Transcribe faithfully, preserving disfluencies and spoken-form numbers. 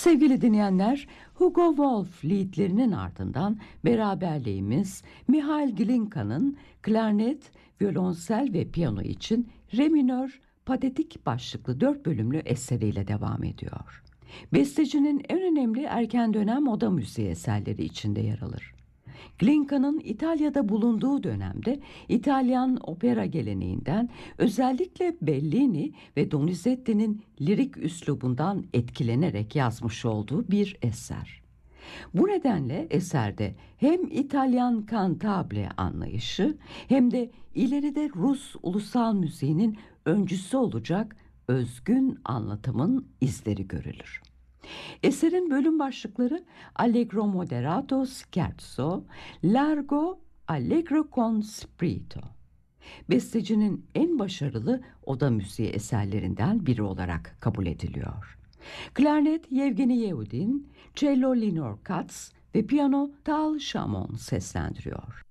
Sevgili dinleyenler, Hugo Wolf liedlerinin ardından beraberliğimiz Mihail Glinka'nın klarnet, violonsel ve piyano için re minör patetik başlıklı dört bölümlü eseriyle devam ediyor. Bestecinin en önemli erken dönem oda müziği eserleri içinde yer alır. Glinka'nın İtalya'da bulunduğu dönemde İtalyan opera geleneğinden, özellikle Bellini ve Donizetti'nin lirik üslubundan etkilenerek yazmış olduğu bir eser. Bu nedenle eserde hem İtalyan cantabile anlayışı hem de ileride Rus ulusal müziğinin öncüsü olacak özgün anlatımın izleri görülür. Eserin bölüm başlıkları Allegro moderato scherzo, Largo, Allegro con spirito. Bestecinin en başarılı oda müziği eserlerinden biri olarak kabul ediliyor. Klarnet Yevgeni Yehudin, cello Linor Katz ve piyano Tal Shamon seslendiriyor.